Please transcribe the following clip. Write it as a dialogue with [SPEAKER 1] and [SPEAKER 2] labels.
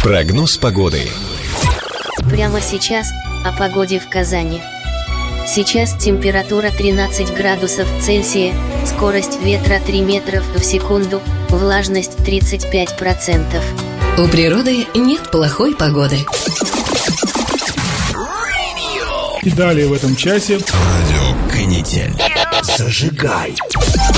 [SPEAKER 1] Прогноз погоды.
[SPEAKER 2] Прямо сейчас о погоде в Казани. Сейчас температура 13 градусов Цельсия, скорость ветра 3 метра в секунду, влажность 35%.
[SPEAKER 3] У природы нет плохой погоды.
[SPEAKER 4] И далее в этом часе
[SPEAKER 1] Радио Канитель.
[SPEAKER 5] Зажигай.